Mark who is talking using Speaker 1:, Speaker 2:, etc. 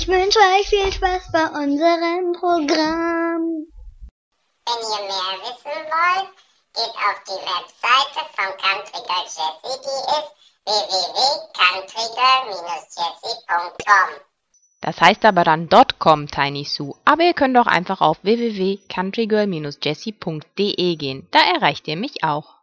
Speaker 1: Ich wünsche euch viel Spaß bei unserem Programm.
Speaker 2: Wenn ihr mehr wissen wollt, geht auf die Webseite von Country Girl Jessie, die ist www.countrygirl-jessie.com.
Speaker 3: Das heißt aber dann .com, Tiny Sue. Aber ihr könnt auch einfach auf www.countrygirl-jessie.de gehen. Da erreicht ihr mich auch.